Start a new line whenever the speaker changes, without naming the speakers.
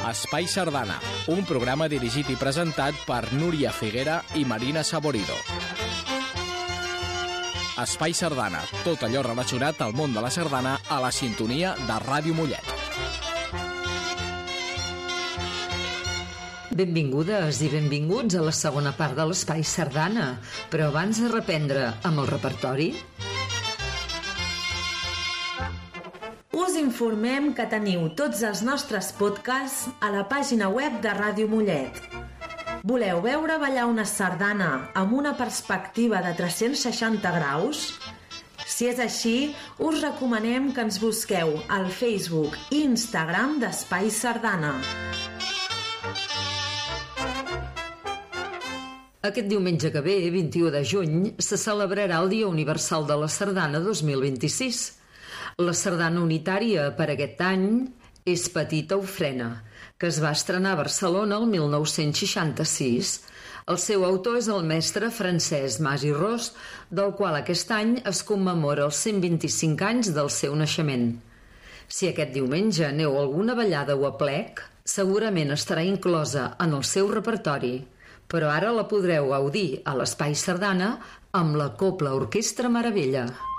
Espai Sardana, un programa dirigit i presentat per Núria Figuera i Marina Saborido. Espai Sardana, tot allò relacionat al món de la sardana a la sintonia de Ràdio Mollet.
Benvingudes i benvinguts a la segona part de l'Espai Sardana, però abans de reprendre amb el repertori,
us informem que teniu tots els nostres podcasts a la pàgina web de Ràdio Mollet. Voleu veure ballar una sardana amb una perspectiva de 360 graus? Si és així, us recomanem que ens busqueu al Facebook i Instagram d'Espai Sardana.
Aquest diumenge que ve, 21 de juny, se celebrarà el Dia Universal de la Sardana 2026. La sardana unitària per aquest any és Petita Ofrena, que es va estrenar a Barcelona el 1966. El seu autor és el mestre Francesc Mas i Ros, del qual aquest any es commemora els 125 anys del seu naixement. Si aquest diumenge aneu a alguna ballada o aplec, segurament estarà inclosa en el seu repertori, però ara la podreu gaudir a l'Espai Sardana amb la Cobla Orquestra Meravella.